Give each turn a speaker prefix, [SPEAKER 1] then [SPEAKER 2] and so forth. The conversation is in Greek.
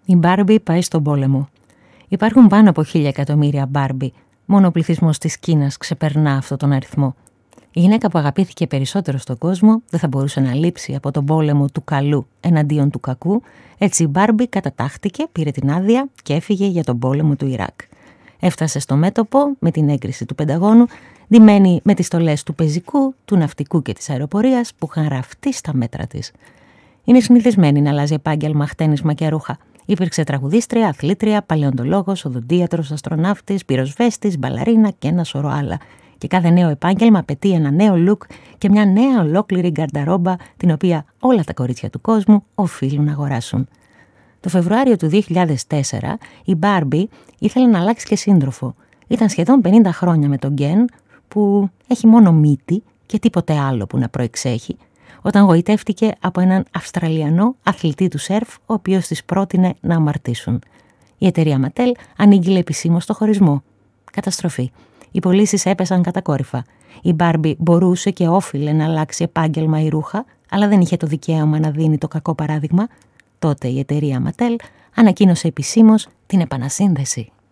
[SPEAKER 1] Η Μπάρμπι πάει στον πόλεμο. Υπάρχουν πάνω από 1.000 εκατομμύρια Μπάρμπι. Μόνο ο πληθυσμός της Κίνας ξεπερνά αυτόν τον αριθμό. Η γυναίκα που αγαπήθηκε περισσότερο στον κόσμο δεν θα μπορούσε να λείψει από τον πόλεμο του καλού εναντίον του κακού. Έτσι η Μπάρμπι κατατάχθηκε, πήρε την άδεια και έφυγε για τον πόλεμο του Ιράκ. Έφτασε στο μέτωπο με την έγκριση του Πενταγώνου, ντυμένη με τις στολές του πεζικού, του ναυτικού και της αεροπορίας που είχαν ραφτεί στα μέτρα της. Είναι συνηθισμένη να αλλάζει επάγγελμα, χτένισμα και ρούχα. Υπήρξε τραγουδίστρια, αθλήτρια, παλαιοντολόγος, οδοντίατρος, αστροναύτης, πυροσβέστης, μπαλαρίνα και ένα σωρό άλλα. Και κάθε νέο επάγγελμα απαιτεί ένα νέο look και μια νέα ολόκληρη γκαρνταρόμπα, την οποία όλα τα κορίτσια του κόσμου οφείλουν να αγοράσουν. Το Φεβρουάριο του 2004 η Μπάρμπι ήθελε να αλλάξει και σύντροφο. Ήταν σχεδόν 50 χρόνια με τον Γκεν, που έχει μόνο μύτη και τίποτε άλλο που να προεξέχει, όταν γοητεύτηκε από έναν Αυστραλιανό αθλητή του σερφ, ο οποίος της πρότεινε να αμαρτήσουν. Η εταιρεία Ματέλ ανήγγειλε επισήμως το χωρισμό. Καταστροφή. Οι πωλήσεις έπεσαν κατακόρυφα. Η Μπάρμπι μπορούσε και όφιλε να αλλάξει επάγγελμα ή ρούχα, αλλά δεν είχε το δικαίωμα να δίνει το κακό παράδειγμα. Τότε η εταιρεία Ματέλ ανακοίνωσε επισήμως την επανασύνδεση.